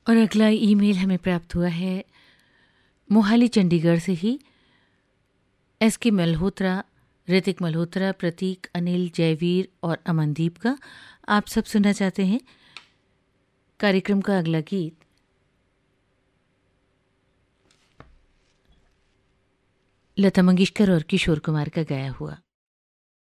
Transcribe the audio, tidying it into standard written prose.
और अगला ईमेल हमें प्राप्त हुआ है मोहाली चंडीगढ़ से ही। SK मल्होत्रा, ऋतिक मल्होत्रा, प्रतीक, अनिल, जयवीर और अमनदीप का। आप सब सुनना चाहते हैं कार्यक्रम का अगला गीत लता मंगेशकर और किशोर कुमार का गाया हुआ।